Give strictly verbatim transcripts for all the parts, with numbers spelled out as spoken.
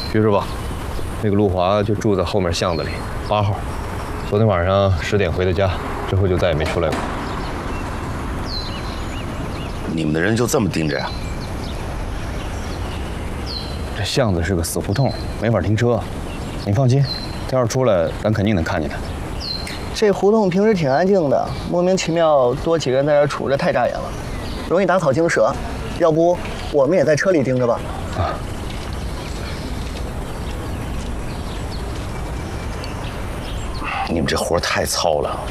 于是吧，那个陆华就住在后面巷子里，八号。昨天晚上十点回的家，之后就再也没出来过。 你们的人就这么盯着呀？ 这巷子是个死胡同，没法停车。你放心，他要是出来，咱肯定能看见他。 这胡同平时挺安静的，莫名其妙多几个人在这杵着，太扎眼了，容易打草惊蛇。要不我们也在车里盯着吧？啊。 你们这活太糙了。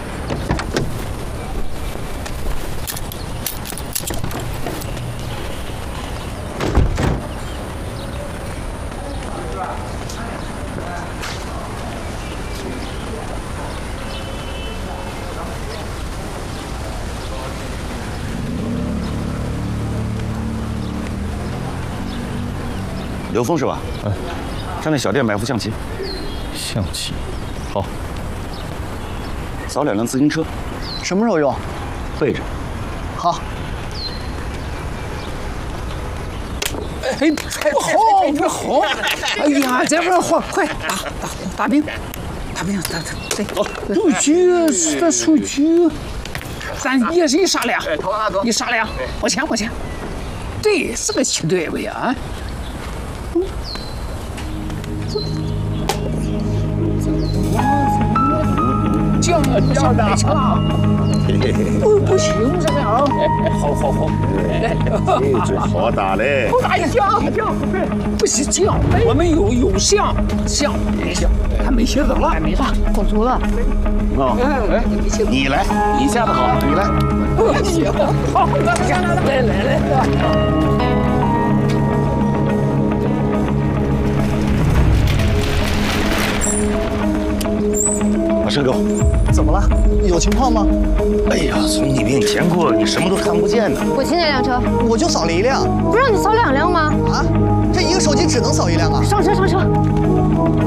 刘峰是吧？嗯。上那小店买副象棋。 象棋，好。 找两辆自行车， 什么时候用？ 备着。 好。 哎，不好，不好！哎呀，这边好，快打打打兵，打兵，打打对，出局是的出局，咱也是一杀两，一杀两，往前往前，对，是个棋对不呀？啊。 这这太强，不不行这个啊！好好好， 这就好打嘞。 好打一将将，不是将，我们有有象象象，还没学走了，还没打， 火足了。 哦，哎，你来，你下的好，你来。 行，好，来来来。 把车给我。 怎么了？有情况吗？ 哎呀，从你面前过，你什么都看不见呢。 我骑哪辆车？ 我就扫了一辆。 不让你扫两辆吗？ 啊，这一个手机只能扫一辆啊！ 上车，上车。